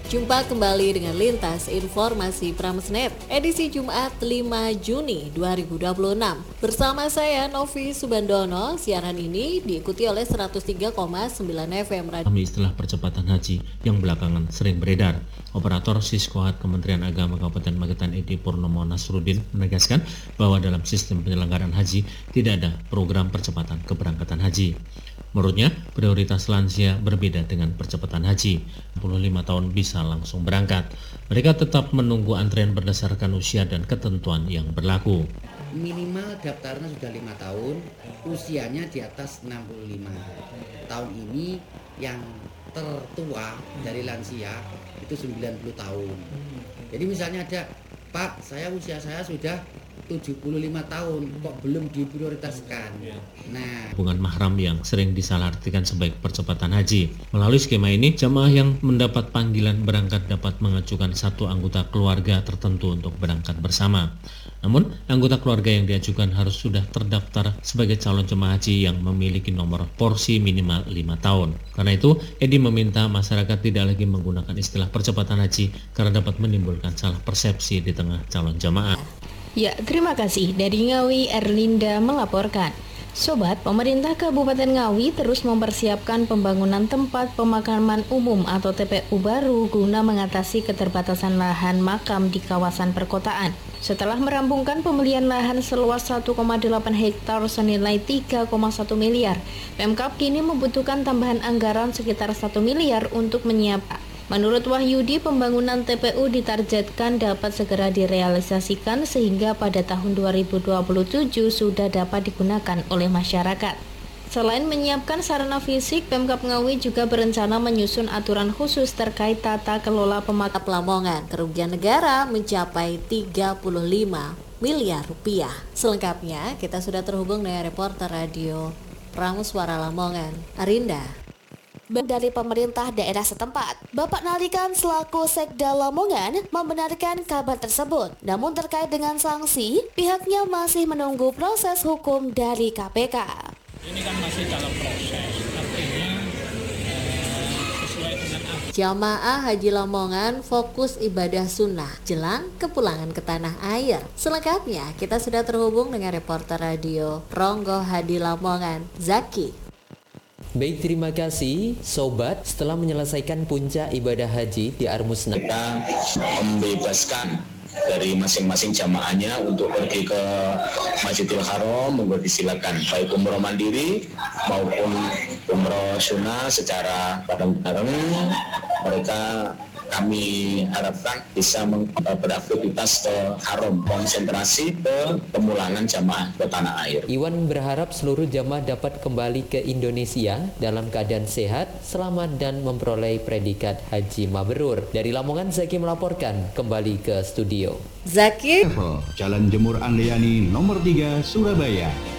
Jumpa kembali dengan Lintas Informasi Pramesnet, edisi Jumat 5 Juni 2026. Bersama saya Novi Subandono, siaran ini diikuti oleh 103,9 FM Radio. Kami istilah percepatan haji yang belakangan sering beredar. Operator Siskohat Kementerian Agama Kabupaten Magetan Edi Purnomo Nasruddin menegaskan bahwa dalam sistem penyelenggaraan haji tidak ada program percepatan keberangkatan haji. Menurutnya, prioritas lansia berbeda dengan percepatan haji. 65 tahun bisa langsung berangkat. Mereka tetap menunggu antrian berdasarkan usia dan ketentuan yang berlaku. Minimal daftarnya sudah 5 tahun, usianya di atas 65. Tahun ini yang tertua dari lansia itu 90 tahun. Jadi misalnya ada, Pak, usia saya sudah 75 tahun, kok belum diprioritaskan. Nah, hubungan mahram yang sering disalahartikan sebagai percepatan haji. Melalui skema ini, jamaah yang mendapat panggilan berangkat dapat mengajukan satu anggota keluarga tertentu untuk berangkat bersama. Namun, anggota keluarga yang diajukan harus sudah terdaftar sebagai calon jemaah haji yang memiliki nomor porsi minimal 5 tahun. Karena itu, Edi meminta masyarakat tidak lagi menggunakan istilah percepatan haji karena dapat menimbulkan salah persepsi di tengah calon jamaah. Ya, terima kasih. Dari Ngawi, Erlinda melaporkan. Sobat, pemerintah Kabupaten Ngawi terus mempersiapkan pembangunan tempat pemakaman umum atau TPU baru guna mengatasi keterbatasan lahan makam di kawasan perkotaan. Setelah merampungkan pembelian lahan seluas 1,8 hektar senilai 3,1 miliar, Pemkab kini membutuhkan tambahan anggaran sekitar 1 miliar untuk menyiapkan. Menurut Wahyudi, pembangunan TPU ditargetkan dapat segera direalisasikan sehingga pada tahun 2027 sudah dapat digunakan oleh masyarakat. Selain menyiapkan sarana fisik, Pemkab Ngawi juga berencana menyusun aturan khusus terkait tata kelola pemakaman Lamongan. Kerugian negara mencapai 35 miliar rupiah. Selengkapnya, kita sudah terhubung dengan reporter radio Prameswara Lamongan, Arinda. Dari pemerintah daerah setempat, Bapak Nalikan selaku Sekda Lamongan membenarkan kabar tersebut. Namun terkait dengan sanksi, pihaknya masih menunggu proses hukum dari KPK. Ini kan masih dalam proses, artinya sesuai dengan Jamaah Haji Lamongan fokus ibadah sunnah jelang kepulangan ke tanah air. Selengkapnya, kita sudah terhubung dengan reporter radio Ronggo Hadi Lamongan, Zaki. Baik, terima kasih Sobat. Setelah menyelesaikan puncak ibadah haji di Armusna, kita membebaskan dari masing-masing jamaahnya untuk pergi ke Masjidil Haram, monggo disilakan, baik umroh mandiri maupun umroh sunnah secara bareng-bareng. Mereka kami harapkan bisa beraktivitas ke haram, konsentrasi ke pemulangan jamaah ke tanah air. Iwan berharap seluruh jamaah dapat kembali ke Indonesia dalam keadaan sehat, selamat dan memperoleh predikat haji mabrur. Dari Lamongan, Zaki melaporkan, kembali ke studio. Zaki. Jalan Jemur Andriani nomor 3, Surabaya.